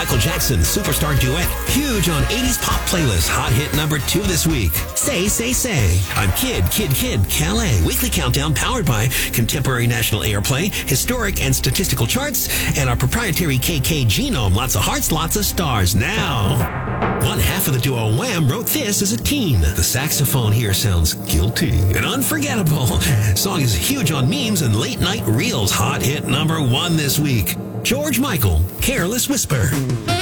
Michael Jackson superstar duet, huge on 80s pop playlist, hot hit number 2 this week. Say, Say, Say. I'm Kid, Calais. Weekly countdown powered by contemporary national airplay, historic and statistical charts, and our proprietary KK genome. Lots of hearts, lots of stars. Now, one half of the duo Wham wrote this as a teen. The saxophone here sounds guilty and unforgettable. Song is huge on memes and late night reels. Hot hit number 1 this week. George Michael, Careless Whisper.